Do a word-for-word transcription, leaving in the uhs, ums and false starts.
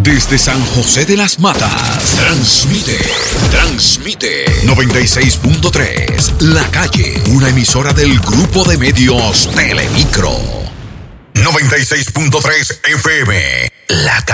Desde San José de las Matas, transmite, transmite noventa y seis punto tres, La Calle, una emisora del Grupo de Medios Telemicro. noventa y seis punto tres F M, La Calle.